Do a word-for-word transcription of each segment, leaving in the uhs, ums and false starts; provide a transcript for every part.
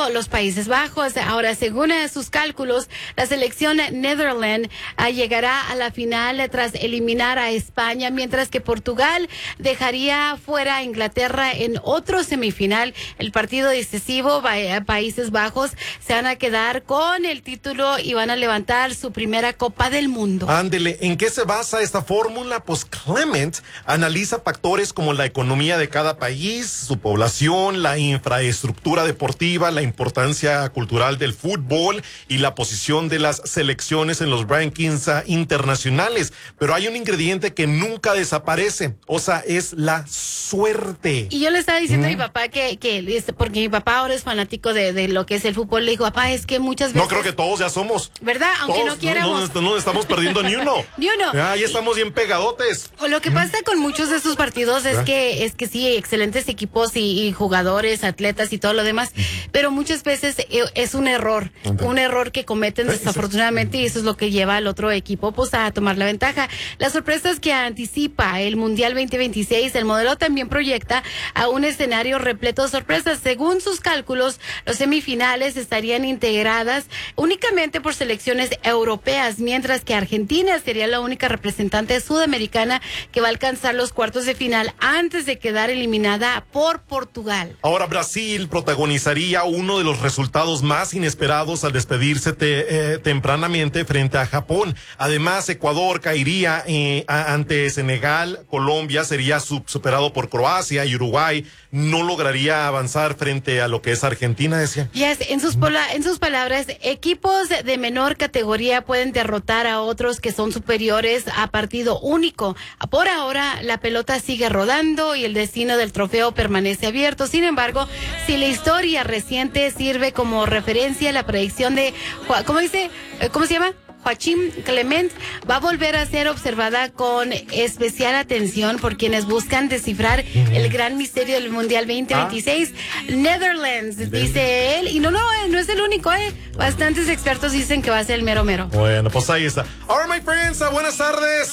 ganando los Países Bajos. Ahora, según eh, sus cálculos, la selección Netherlands eh, llegará a la final eh, tras eliminar a España, mientras que Portugal dejaría fuera a Inglaterra en otro semifinal. El partido decisivo, eh, Países Bajos se van a quedar con el título y van a levantar su primera Copa del Mundo. Ándele, ¿en qué se basa esta fórmula? Pues Clement analiza factores como la economía de cada país, su población, la infraestructura deportiva, la importancia cultural del fútbol y la posición de las selecciones en los rankings uh, internacionales. Pero hay un ingrediente que nunca desaparece, o sea, es la suerte. Y yo le estaba diciendo ¿Mm? a mi papá que, que, porque mi papá ahora es fanático de, de lo que es el fútbol, le dijo, papá, es que muchas veces... No, creo que todos ya somos. ¿Verdad? Aunque todos, no quieramos. No, no, no estamos perdiendo ni uno. Ni uno. Ya, ya estamos bien pegadotes. O lo que pasa con muchos de estos partidos es que es que sí, excelentes equipos y, y jugadores, atletas y todo lo demás, pero muchas veces es un error, un error que cometen desafortunadamente, y eso es lo que lleva al otro equipo pues a tomar la ventaja. Las sorpresas que anticipa el Mundial veinte veintiséis, el modelo también proyecta a un escenario repleto de sorpresas. Según sus cálculos, los semifinales estarían integradas únicamente por selecciones europeas, mientras que Argentina sería la única representante sudamericana que va a alcanzar los cuartos de final antes de quedar eliminada por Portugal. Ahora Brasil protagonizaría uno de los resultados más inesperados al despedirse te, eh, tempranamente frente a Japón. Además, Ecuador caería eh, a, ante Senegal, Colombia sería sub, superado por Croacia y Uruguay no lograría avanzar frente a lo que es Argentina, decía. Yes, en sus pola, en sus palabras, equipos de menor categoría pueden derrotar a otros que son superiores a partido único. Por ahora, la pelota sigue rodando y el destino del trofeo permanece abierto. Sin embargo, si la historia reciente sirve como referencia, la predicción de, ¿cómo dice? ¿Cómo se llama? Joachim Clement va a volver a ser observada con especial atención por quienes buscan descifrar el gran misterio del Mundial veinte veintiséis. Ah. Netherlands, dice él, y no, no, no es el único, eh. Bastantes expertos dicen que va a ser el mero mero. Bueno, pues ahí está. Ahora, my friends, buenas tardes.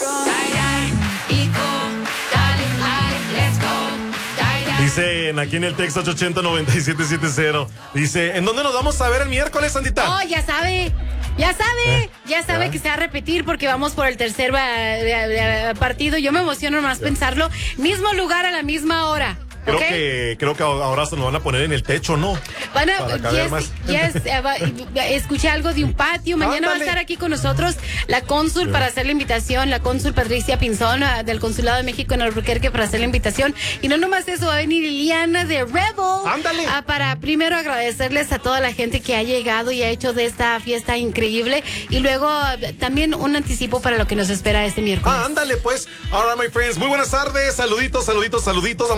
Dicen aquí en el texto ocho ocho cero, nueve siete siete cero. Dice, ¿en dónde nos vamos a ver el miércoles, Sandita? Oh, ya sabe. Ya sabe, eh, ya sabe ¿ya? que se va a repetir porque vamos por el tercer uh, partido. Yo me emociono más pensarlo. Mismo lugar a la misma hora. Creo ¿Okay? que creo que ahora se nos van a poner en el techo, ¿no? Bueno, yes, yes, uh, escuché algo de un patio. Mañana Ándale. va a estar aquí con nosotros la cónsul sí. para hacer la invitación, la cónsul Patricia Pinzón uh, del Consulado de México en Albuquerque para hacer la invitación. Y no nomás eso, va a venir Liliana de Rebel Ándale. Uh, para primero agradecerles a toda la gente que ha llegado y ha hecho de esta fiesta increíble. Y luego uh, también un anticipo para lo que nos espera este miércoles. Ah, ándale, pues. All right, my friends. Muy buenas tardes. Saluditos, saluditos, saluditos.